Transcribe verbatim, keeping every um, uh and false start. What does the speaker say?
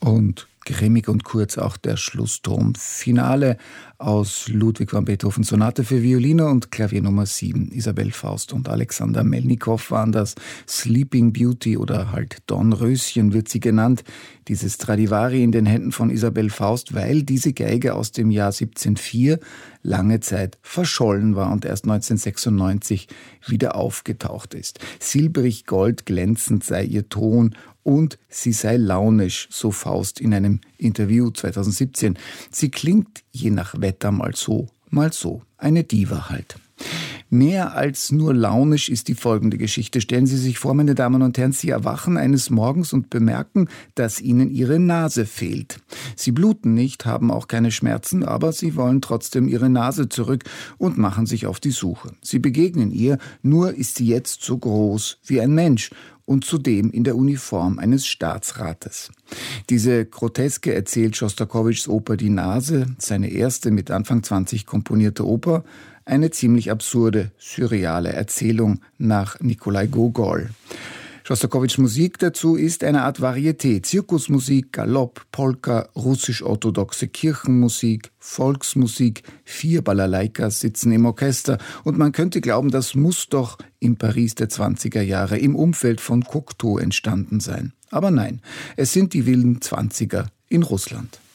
Und grimmig und kurz auch der Schlusston. Finale aus Ludwig van Beethovens Sonate für Violine und Klavier Nummer sieben. Isabell Faust und Alexander Melnikow waren das. Sleeping Beauty oder halt Dornröschen wird sie genannt. Dieses Stradivari in den Händen von Isabell Faust, weil diese Geige aus dem Jahr siebzehnhundertvier lange Zeit verschollen war und erst neunzehnhundertsechsundneunzig wieder aufgetaucht ist. Silbrig gold glänzend sei ihr Ton und sie sei launisch, so Faust in einem Interview zweitausendsiebzehn. Sie klingt je nach Wetter mal so, mal so. Eine Diva halt. Mehr als nur launisch ist die folgende Geschichte. Stellen Sie sich vor, meine Damen und Herren, Sie erwachen eines Morgens und bemerken, dass Ihnen Ihre Nase fehlt. Sie bluten nicht, haben auch keine Schmerzen, aber Sie wollen trotzdem Ihre Nase zurück und machen sich auf die Suche. Sie begegnen ihr, nur ist sie jetzt so groß wie ein Mensch und zudem in der Uniform eines Staatsrates. Diese Groteske erzählt Schostakowitschs Oper Die Nase, seine erste mit Anfang zwanzig komponierte Oper, eine ziemlich absurde, surreale Erzählung nach Nikolai Gogol. Schostakowitschs Musik dazu ist eine Art Varieté, Zirkusmusik, Galopp, Polka, russisch-orthodoxe Kirchenmusik, Volksmusik, vier Balalaikas sitzen im Orchester und man könnte glauben, das muss doch im Paris der zwanziger Jahre im Umfeld von Cocteau entstanden sein. Aber nein, es sind die wilden Zwanziger in Russland.